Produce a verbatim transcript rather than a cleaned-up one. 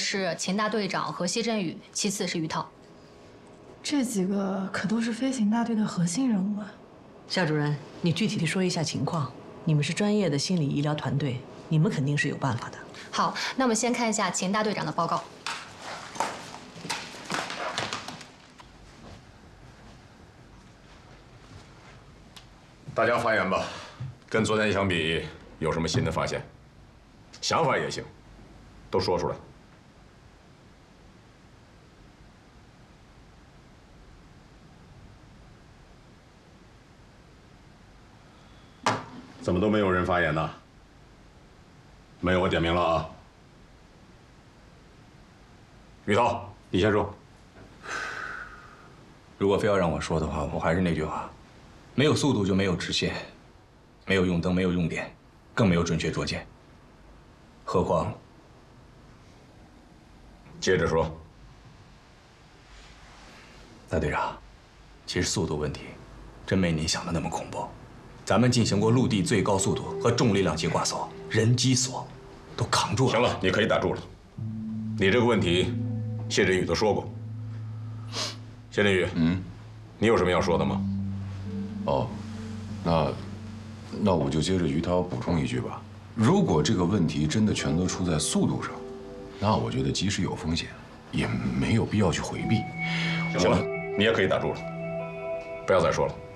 是秦大队长和谢振宇，其次是于涛。 这几个可都是飞行大队的核心人物啊。 夏主任，你具体的说一下情况。你们是专业的心理医疗团队，你们肯定是有办法的。 好，那我们先看一下秦大队长的报告。 大家发言吧，跟昨天相比，有什么新的发现？想法也行，都说出来。怎么都没有人发言呢？没有，我点名了啊。于涛，你先说。 如果非要让我说的话，我还是那句话。 没有速度就没有直线，没有用灯，没有用点，更没有准确捉奸。何况， 接着说， 大队长，其实速度问题真没您想的那么恐怖。咱们进行过陆地最高速度和重力量级挂锁，人机锁都扛住了。 行了，你可以打住了。你这个问题，谢振宇都说过。谢振宇，嗯，你有什么要说的吗？ 哦，那那我就接着于涛补充一句吧。如果这个问题真的全都出在速度上，那我觉得即使有风险，也没有必要去回避。 行了，你也可以打住了，不要再说了。